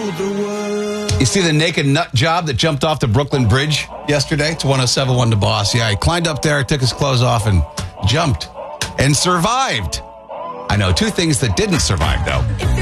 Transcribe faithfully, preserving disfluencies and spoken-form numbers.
the world. You see the naked nut job that jumped off the Brooklyn Bridge yesterday? It's one oh seven one The Boss. Yeah, he climbed up there, took his clothes off, and jumped. And survived. I know, two things that didn't survive, though.